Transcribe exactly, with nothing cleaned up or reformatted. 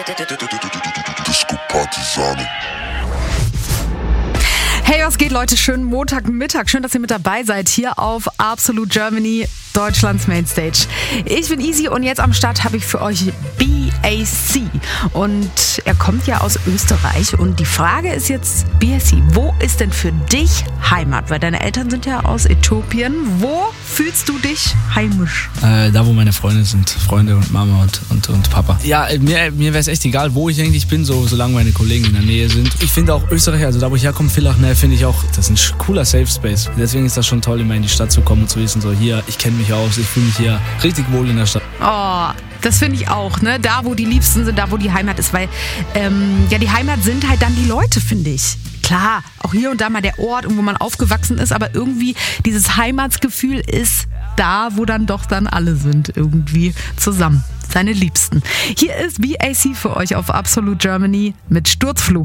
Disco Partisane. Hey, was geht, Leute? Schönen Montagmittag. Schön, dass ihr mit dabei seid hier auf Absolute Germany, Deutschlands Mainstage. Ich bin Easy und jetzt am Start habe ich für euch B A C. Und er kommt ja aus Österreich. Und die Frage ist jetzt, B A C, wo ist denn für dich Heimat? Weil deine Eltern sind ja aus Äthiopien. Wo fühlst du dich heimisch? Äh, da, wo meine Freunde sind. Freunde und Mama und, und, und Papa. Ja, mir, mir wäre es echt egal, wo ich eigentlich bin, so, solange meine Kollegen in der Nähe sind. Ich finde auch Österreich, also da, wo ich herkomme, Villach, ne, finde ich auch, das ist ein cooler Safe Space. Deswegen ist das schon toll, immer in die Stadt zu kommen und zu wissen, so hier, ich kenne mich aus, ich fühle mich hier richtig wohl in der Stadt. Oh, das finde ich auch, ne? Da, wo die Liebsten sind, da, wo die Heimat ist. Weil, ähm, ja, die Heimat sind halt dann die Leute, finde ich. Klar, auch hier und da mal der Ort, wo man aufgewachsen ist, aber irgendwie dieses Heimatsgefühl ist da, wo dann doch dann alle sind, irgendwie zusammen. Seine Liebsten. Hier ist B A C für euch auf Absolute Germany mit Sturzflug.